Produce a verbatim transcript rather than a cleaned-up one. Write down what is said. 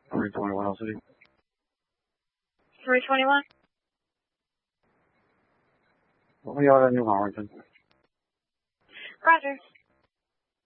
three twenty-one L City. three twenty-one? What are y'all at New Harrington? Roger.